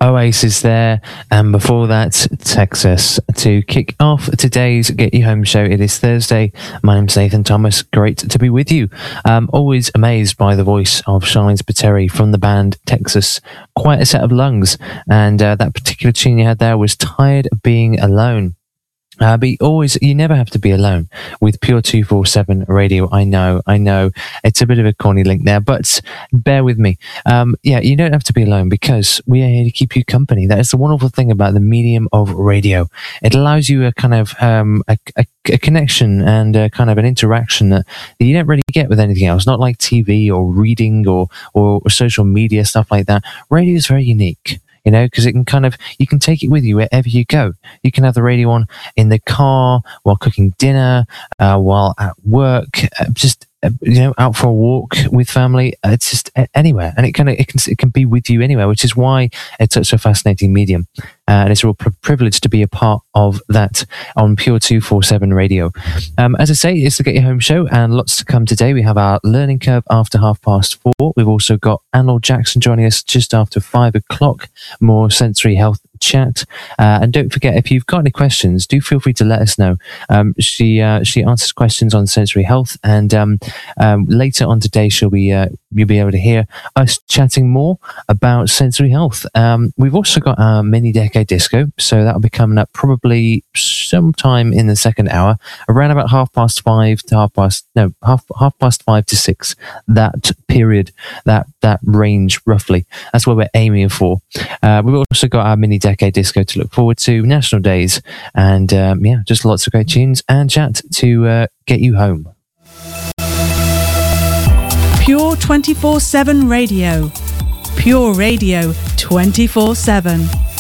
Oasis there, and before that, Texas. To kick off today's Get You Home show, it is Thursday. My name's Nathan Thomas. Great to be with you. Always amazed by the voice of Charlene Spiteri from the band Texas. Quite a set of lungs, and that particular tune you had there was Tired of Being Alone. But you never have to be alone with Pure 247 Radio. I know, it's a bit of a corny link there, but bear with me. You don't have to be alone because we are here to keep you company. That is the wonderful thing about the medium of radio. It allows you a kind of a connection and a kind of an interaction that you don't really get with anything else. Not like TV or reading or social media, stuff like that. Radio is very unique. Because it can you can take it with you wherever you go. You can have the radio on in the car, while cooking dinner, while at work, out for a walk with family. It's just anywhere, and it can be with you anywhere, which is why it's such a fascinating medium. And it's a real privilege to be a part of that on Pure 247 Radio. As I say, it's the Get You Home show, and lots to come today. We have our learning curve after 4:30. We've also got Anne Jackson joining us just after 5 o'clock. More sensory health chat, and don't forget, if you've got any questions, do feel free to let us know. She answers questions on sensory health, and later on today you'll be able to hear us chatting more about sensory health. We've also got our mini decade disco, so that'll be coming up probably sometime in the second hour, around about 5:30 to 5:30 to 6. That period, that range roughly. That's what we're aiming for. We've also got our mini decade disco to look forward to, national days, and just lots of great tunes and chat to get you home. Pure 24/7 Radio. Pure Radio 24/7.